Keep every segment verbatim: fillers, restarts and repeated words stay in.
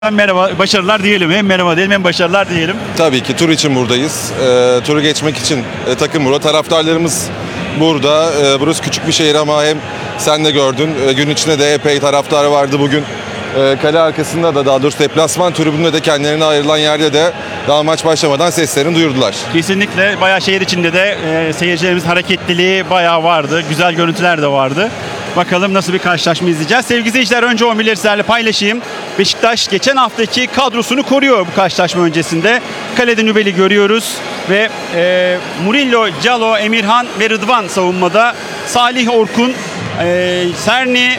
Merhaba, başarılar diyelim. Hem merhaba diyelim hem başarılar diyelim. Tabii ki tur için buradayız. E, turu geçmek için e, takım burada. Taraftarlarımız burada. E, burası küçük bir şehir ama hem sen de gördün. E, gün içinde de epey taraftar vardı bugün. E, kale arkasında da daha doğrusu deplasman tribünde de kendilerine ayrılan yerde de daha maç başlamadan seslerini duyurdular. Kesinlikle bayağı şehir içinde de e, seyircilerimiz hareketliliği bayağı vardı. Güzel görüntüler de vardı. Bakalım nasıl bir karşılaşma izleyeceğiz. Sevgili izleyiciler, önce on birleri sizlerle paylaşayım. Beşiktaş geçen haftaki kadrosunu koruyor bu karşılaşma öncesinde. Kalede Nübel'i görüyoruz ve e, Murillo, Calo, Emirhan ve Rıdvan savunmada. Salih, Orkun, e, Serni,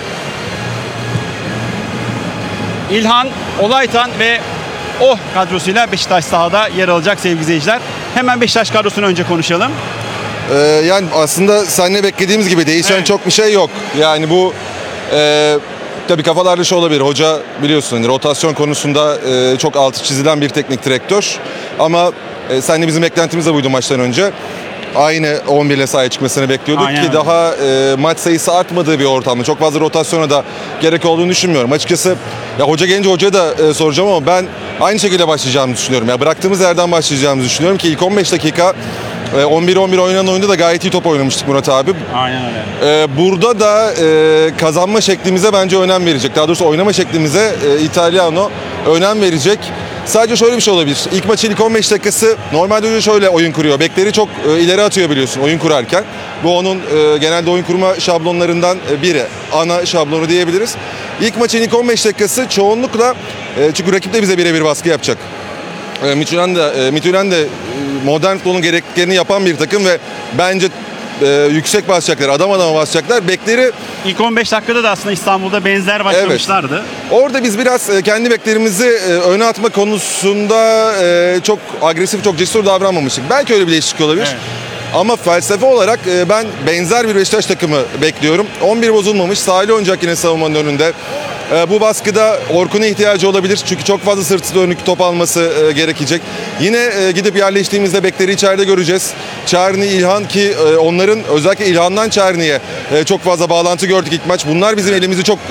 İlhan, Olaytan ve Oh kadrosuyla Beşiktaş sahada yer alacak sevgili izleyiciler. Hemen Beşiktaş kadrosunu önce konuşalım. Ee, yani aslında seninle beklediğimiz gibi değişen Evet. çok bir şey yok. Yani bu e, tabii kafalarda şu olabilir. Hoca biliyorsun hani rotasyon konusunda e, çok altı çizilen bir teknik direktör. Ama e, seninle bizim beklentimiz de buydu maçtan önce. Aynı on bir ile sahaya çıkmasını bekliyorduk Aynen ki öyle. daha e, maç sayısı artmadığı bir ortamda çok fazla rotasyona da gerek olduğunu düşünmüyorum. Açıkçası ya hoca gelince hocaya da e, soracağım ama ben aynı şekilde başlayacağımızı düşünüyorum. Ya bıraktığımız yerden başlayacağımızı düşünüyorum ki ilk on beş dakika on bir on bir oynanan oyunda da gayet iyi top oynamıştık Murat abi. Aynen öyle. Ee, burada da e, kazanma şeklimize bence önem verecek. Daha doğrusu oynama şeklimize e, İtalyano önem verecek. Sadece şöyle bir şey olabilir. İlk maçın ilk on beş dakikası normalde hoca şöyle oyun kuruyor. Bekleri çok e, ileri atıyor biliyorsun oyun kurarken. Bu onun e, genelde oyun kurma şablonlarından e, biri. Ana şablonu diyebiliriz. İlk maçın ilk on beş dakikası çoğunlukla e, çünkü rakip de bize birebir baskı yapacak. E, Midtjylland de, e, Midtjylland de modern futbolun gereklerini yapan bir takım ve bence e, yüksek basacaklar, adam adama basacaklar. Bekleri İlk on beş dakikada da aslında İstanbul'da benzer başlamışlardı. evet. Orada biz biraz e, kendi beklerimizi e, öne atma konusunda e, çok agresif, çok cesur davranmamıştık. Belki öyle bir değişiklik olabilir. Evet. Ama felsefe olarak e, ben benzer bir Beşiktaş takımı bekliyorum. on bir bozulmamış, sahili oynayacak yine savunmanın önünde. E, bu baskıda Orkun'a ihtiyacı olabilir. Çünkü çok fazla sırtı dönük top alması e, gerekecek. Yine e, gidip yerleştiğimizde bekleri içeride göreceğiz. Çerni, İlhan ki e, onların özellikle İlhan'dan Çerni'ye e, çok fazla bağlantı gördük ilk maç. Bunlar bizim elimizi çok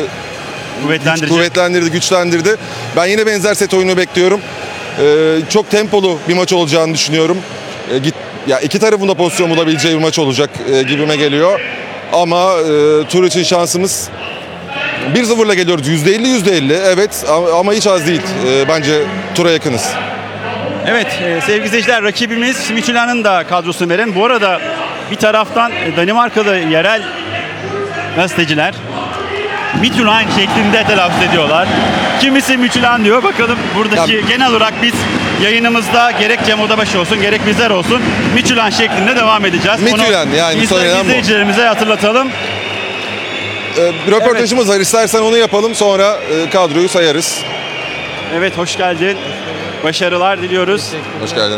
e, Kuvvetlendirecek. kuvvetlendirdi, güçlendirdi. Ben yine benzer set oyunu bekliyorum. E, çok tempolu bir maç olacağını düşünüyorum. E, git Ya iki tarafın da pozisyon bulabileceği bir maç olacak e, gibime geliyor. Ama e, tur için şansımız bir sıfırla geliyoruz. yüzde elli yüzde elli evet ama, ama hiç az değil. E, bence tura yakınız. Evet e, sevgili izleyiciler, rakibimiz Midtjylland'ın da kadrosunu verin. Bu arada bir taraftan e, Danimarkalı yerel gazeteciler Midtjylland şeklinde telaffuz ediyorlar. Kimisi Midtjylland diyor. Bakalım buradaki Ya, genel olarak biz yayınımızda gerek Cem Odabaşı olsun gerek bizler olsun Midtjylland şeklinde devam edeceğiz. Midtjylland, Onu yani izle- söylenen bu. izleyicilerimize hatırlatalım. E, bir röportajımız var. İstersen onu yapalım sonra e, kadroyu sayarız. Evet, hoş geldin. Başarılar diliyoruz. Hoş geldin.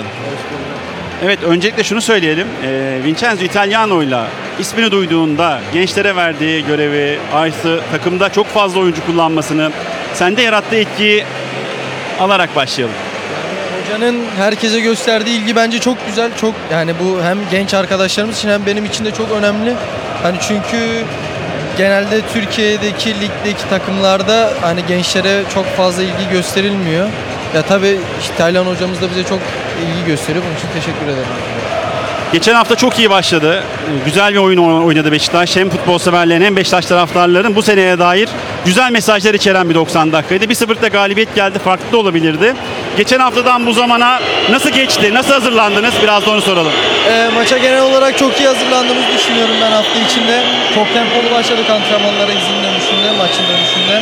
Evet, öncelikle şunu söyleyelim. E, Vincenzo Italiano'yla ismini duyduğunda gençlere verdiği görevi, artı takımda çok fazla oyuncu kullanmasını, sende yarattığı etkiyi alarak başlayalım. Hocanın herkese gösterdiği ilgi bence çok güzel. Çok yani bu hem genç arkadaşlarımız için hem benim için de çok önemli. Hani çünkü genelde Türkiye'deki ligdeki takımlarda hani gençlere çok fazla ilgi gösterilmiyor. Ya tabii İtalyan hocamız da bize çok ilgi gösteriyor. Bunun için teşekkür ederim. Geçen hafta çok iyi başladı. Güzel bir oyun oynadı Beşiktaş. Hem futbol severlerin hem Beşiktaş taraftarlarının bu seneye dair güzel mesajlar içeren bir doksan dakikaydı. bir sıfırlıkla galibiyet geldi. Farklı da olabilirdi. Geçen haftadan bu zamana nasıl geçti? Nasıl hazırlandınız? Biraz da onu soralım. E, maça genel olarak çok iyi hazırlandığımızı düşünüyorum ben hafta içinde. Çok tempolu başladık antrenmanlara izin dönüşünde, maçın dönüşünde.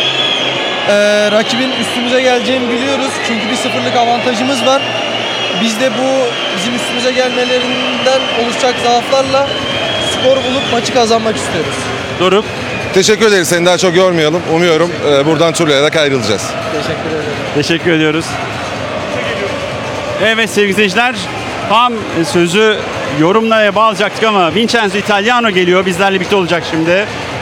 E, rakibin üstümüze geleceğini biliyoruz. Çünkü bir sıfırlık avantajımız var. Biz de bu bizim üstümüze gelmelerinden oluşacak zaaflarla skor bulup maçı kazanmak istiyoruz. Doruk. Teşekkür ederiz. Seni daha çok yormayalım. Umuyorum e, buradan turlayarak ayrılacağız. Teşekkür ederim. Teşekkür ediyoruz. Evet sevgili izleyiciler, tam sözü yorumlara bağlayacaktık ama Vincenzo Italiano geliyor. Bizlerle birlikte olacak şimdi.